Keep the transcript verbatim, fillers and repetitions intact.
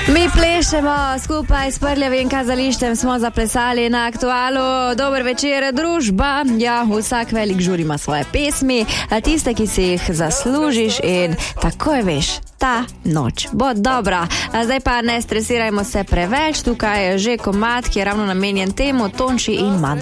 Mi plešemo skupaj s Prljavim kazališčem, smo zaplesali na Aktualu. Dober večer, družba. Ja, vsak velik žur ima svoje pesmi, a tiste, ki si jih zaslužiš in takoj veš, ta noč bo dobra. A zdaj pa ne stresirajmo se preveč, tukaj je že komad, ki je ravno namenjen temu, Tonči in Mad.